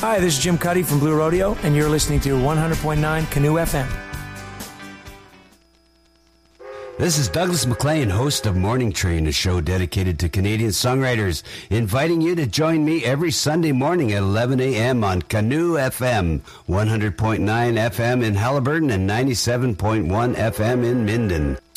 Hi, this is Jim Cuddy from Blue Rodeo, and you're listening to 100.9 Canoe FM. This is Douglas MacLean, host of Morning Train, a show dedicated to Canadian songwriters, inviting you to join me every Sunday morning at 11 a.m. on Canoe FM, 100.9 FM in Haliburton and 97.1 FM in Minden.